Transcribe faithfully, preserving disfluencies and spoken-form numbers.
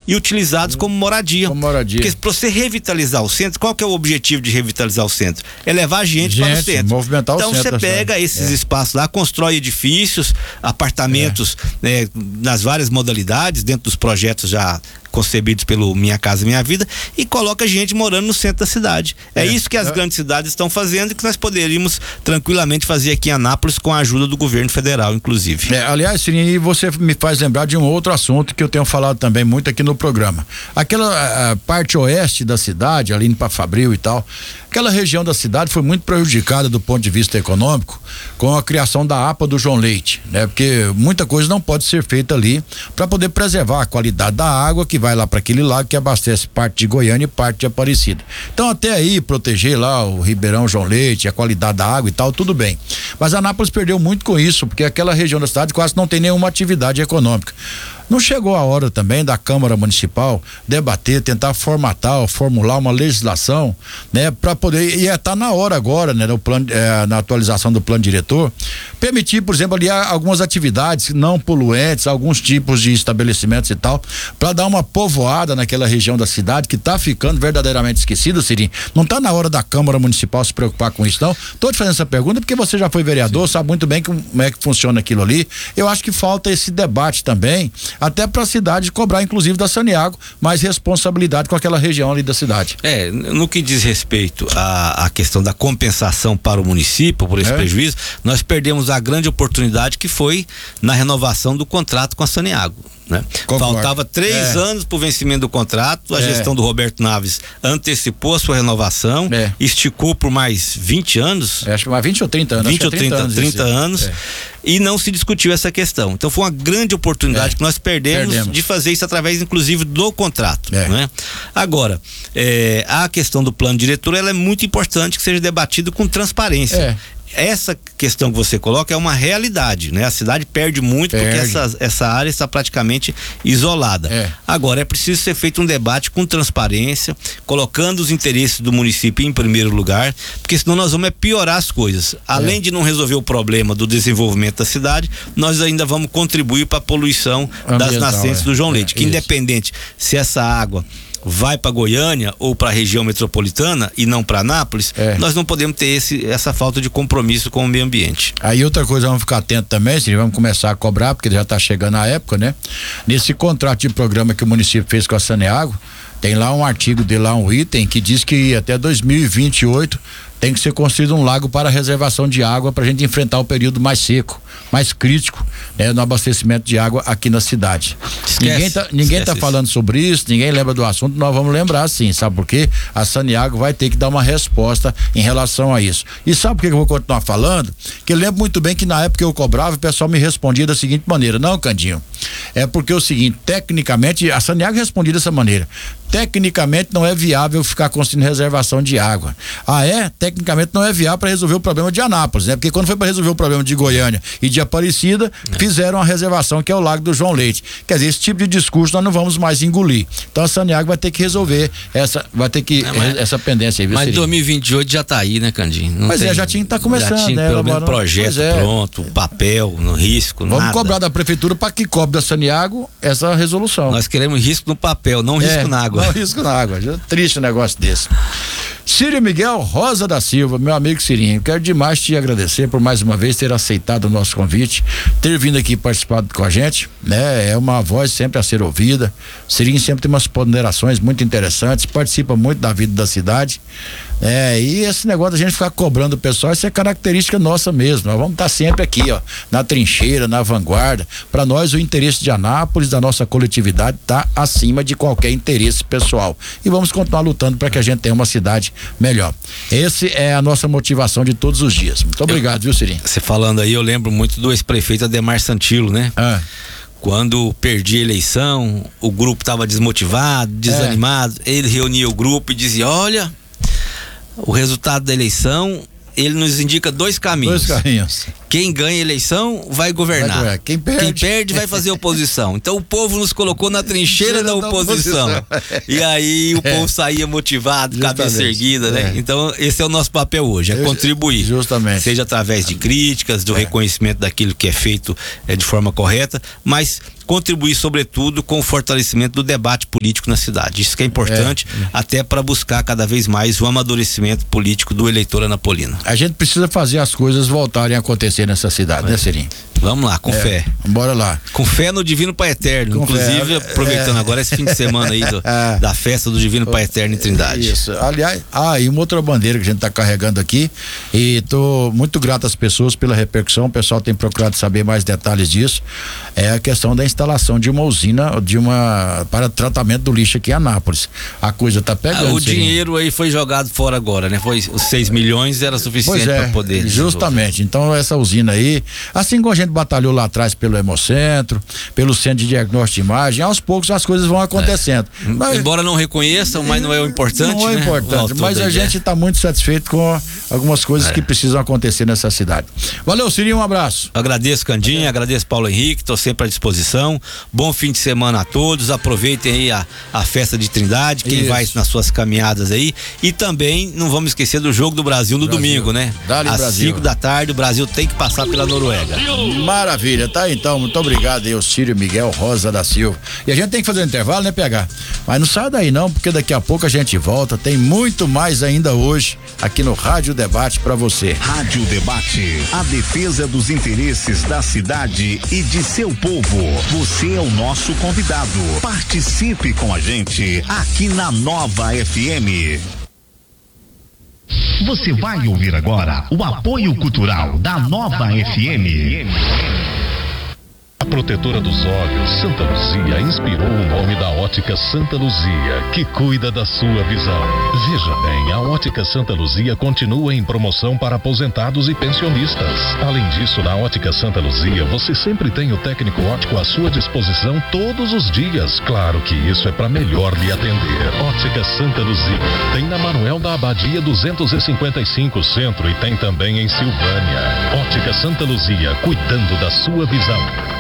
e utilizados como moradia. Como moradia. Porque para você revitalizar o centro, qual que é o objetivo de revitalizar o centro? É levar gente, gente para o centro. Movimentar então o centro. Então você pega é. esses é. espaços lá, constrói edifícios, apartamentos é. né, nas várias modalidades, dentro dos projetos já concebidos pelo Minha Casa Minha Vida, e coloca gente morando no centro da cidade. É, é isso que as é. grandes cidades estão fazendo e que nós poderíamos tranquilamente fazer aqui em Anápolis com a ajuda do governo federal, inclusive. É, aliás, Sirinho, você me faz lembrar de um outro assunto que eu tenho falado também muito aqui no programa. Aquela a parte oeste da cidade, ali para Fabril e tal, aquela região da cidade foi muito prejudicada do ponto de vista econômico com a criação da A P A do João Leite, né? Porque muita coisa não pode ser feita ali para poder preservar a qualidade da água que vai lá para aquele lago que abastece parte de Goiânia e parte de Aparecida. Então até aí proteger lá o Ribeirão João Leite, a qualidade da água e tal, tudo bem. Mas Anápolis perdeu muito com isso, porque aquela região da cidade quase não tem nenhuma atividade econômica. Não chegou a hora também da Câmara Municipal debater, tentar formatar, formular uma legislação, né, para poder, e está na hora agora, né, no plano, é, na atualização do plano diretor, permitir, por exemplo, ali algumas atividades não poluentes, alguns tipos de estabelecimentos e tal, para dar uma povoada naquela região da cidade que está ficando verdadeiramente esquecida, Sirinho. Não está na hora da Câmara Municipal se preocupar com isso, não. Tô te fazendo essa pergunta porque você já foi vereador, Sim. sabe muito bem como é que funciona aquilo ali. Eu acho que falta esse debate também, até para a cidade cobrar, inclusive da Saniago, mais responsabilidade com aquela região ali da cidade. É, no que diz respeito à, à questão da compensação para o município por esse é. prejuízo, nós perdemos a grande oportunidade que foi na renovação do contrato com a Saniago. Né? Faltava três é. anos para o vencimento do contrato, a é. gestão do Roberto Naves antecipou a sua renovação, é. esticou por mais vinte anos. É, acho que mais vinte ou trinta anos. vinte ou trinta, trinta anos. É. E não se discutiu essa questão. Então foi uma grande oportunidade é. que nós perdemos, perdemos de fazer isso através, inclusive, do contrato. É. Né? Agora, é, a questão do plano diretor, ela é muito importante que seja debatido com transparência. É. Essa questão que você coloca é uma realidade, né? A cidade perde muito perde. porque essa, essa área está praticamente isolada. É. Agora, é preciso ser feito um debate com transparência, colocando os interesses do município em primeiro lugar, porque senão nós vamos é piorar as coisas. Além é. de não resolver o problema do desenvolvimento da cidade, nós ainda vamos contribuir para a poluição ambiental, das nascentes é. do João Leite, é. que Isso. independente se essa água vai para Goiânia ou para a região metropolitana e não para Anápolis, é. nós não podemos ter esse, essa falta de compromisso com o meio ambiente. Aí outra coisa, vamos ficar atento também, se vamos começar a cobrar, porque já está chegando a época, né? Nesse contrato de programa que o município fez com a Saniago, tem lá um artigo de lá, um item que diz que até dois mil e vinte e oito tem que ser construído um lago para reservação de água para a gente enfrentar o período mais seco, mais crítico, né, no abastecimento de água aqui na cidade. Esquece, ninguém tá, ninguém tá falando sobre isso, ninguém lembra do assunto, nós vamos lembrar sim, sabe por quê? A Saniago vai ter que dar uma resposta em relação a isso. E sabe por que eu vou continuar falando? Que eu lembro muito bem que na época que eu cobrava, o pessoal me respondia da seguinte maneira: não, Candinho, é porque é o seguinte, tecnicamente, a Saniago respondia dessa maneira: tecnicamente não é viável ficar construindo reservação de água. Ah, é? Tecnicamente não é viável para resolver o problema de Anápolis, né? Porque quando foi para resolver o problema de Goiânia e de Aparecida, é. fizeram a reservação que é o Lago do João Leite. Quer dizer, esse tipo de discurso nós não vamos mais engolir. Então a Saniago vai ter que resolver essa, vai ter que, não, mas, essa pendência aí. Viu, mas Sirinho? dois mil e vinte e oito já tá aí, né, Candinho? Não mas tem, é, já tinha que estar tá começando, já tinha, né? Pelo menos projeto é. pronto, papel, no risco, vamos nada. cobrar da prefeitura para que cobre da Saniago essa resolução. Nós queremos risco no papel, não risco é, na água. Não risco na água. Já triste um negócio desse. Círio Miguel Rosa da Silva, meu amigo Cirinho, quero demais te agradecer por mais uma vez ter aceitado o nosso convite, ter vindo aqui participar com a gente, né? É uma voz sempre a ser ouvida. Cirinho sempre tem umas ponderações muito interessantes, participa muito da vida da cidade. É, e esse negócio da gente ficar cobrando o pessoal, isso é característica nossa mesmo. Nós vamos estar sempre aqui, ó, na trincheira, na vanguarda. Para nós, o interesse de Anápolis, da nossa coletividade, está acima de qualquer interesse pessoal. E vamos continuar lutando para que a gente tenha uma cidade melhor. Esse é a nossa motivação de todos os dias. Muito obrigado, eu, viu, Cirinho? Você falando aí, eu lembro muito do ex-prefeito Ademar Santilo, né? Ah. Quando perdi a eleição, o grupo estava desmotivado, desanimado. É. Ele reunia o grupo e dizia: olha, o resultado da eleição, ele nos indica dois caminhos. Dois caminhos. Quem ganha a eleição vai governar. Vai, quem perde, quem perde vai fazer oposição. Então o povo nos colocou na trincheira da oposição. da oposição. E aí o é. povo saía motivado, justamente. Cabeça erguida, né? É. Então esse é o nosso papel hoje, é Eu, contribuir. Justamente. Seja através de críticas, do é. reconhecimento daquilo que é feito é, de forma correta, mas contribuir sobretudo com o fortalecimento do debate político na cidade. Isso que é importante, é. até para buscar cada vez mais o amadurecimento político do eleitor anapolino. A gente precisa fazer as coisas voltarem a acontecer nessa cidade, é. né, Serinho? Vamos lá, com é, fé. Bora lá. Com fé no Divino Pai Eterno. Com Inclusive, fé. aproveitando é. agora esse fim de semana aí do, é. da festa do Divino Pai Eterno em Trindade. Isso. Aliás, ah, e uma outra bandeira que a gente está carregando aqui, e tô muito grato às pessoas pela repercussão, o pessoal tem procurado saber mais detalhes disso, é a questão da instalação de uma usina, de uma, para tratamento do lixo aqui em Anápolis. A coisa tá pegando. Ah, o dinheiro aí foi jogado fora agora, né? Foi os seis milhões era suficiente é, para poder. Justamente. Então, essa usina aí, assim como a gente batalhou lá atrás pelo Hemocentro, pelo Centro de Diagnóstico de Imagem, aos poucos as coisas vão acontecendo. É. Mas, embora não reconheçam, mas não é o importante, Não é né? importante, mas a é. gente está muito satisfeito com algumas coisas é. que precisam acontecer nessa cidade. Valeu, Cirinho, um abraço. Eu agradeço, Candinha, é. agradeço Paulo Henrique, estou sempre à disposição. Bom fim de semana a todos, aproveitem aí a, a festa de Trindade, quem Isso. vai nas suas caminhadas aí, e também não vamos esquecer do Jogo do Brasil no Brasil. domingo, né? Dá-lhe Às Brasil. cinco da tarde, o Brasil tem que passar pela Noruega. Maravilha, tá aí então, muito obrigado aí, o Círio Miguel Rosa da Silva. E a gente tem que fazer um intervalo, né, P H? Mas não sai daí não, porque daqui a pouco a gente volta, tem muito mais ainda hoje aqui no Rádio Debate pra você. Rádio Debate, a defesa dos interesses da cidade e de seu povo. Você é o nosso convidado. Participe com a gente aqui na Nova F M. Você vai ouvir agora o apoio cultural da Nova F M. A protetora dos olhos, Santa Luzia, inspirou o nome da Ótica Santa Luzia, que cuida da sua visão. Veja bem, a Ótica Santa Luzia continua em promoção para aposentados e pensionistas. Além disso, na Ótica Santa Luzia, você sempre tem o técnico óptico à sua disposição todos os dias. Claro que isso é para melhor lhe atender. Ótica Santa Luzia tem na Manuel da Abadia duzentos e cinquenta e cinco Centro e tem também em Silvânia. Ótica Santa Luzia, cuidando da sua visão.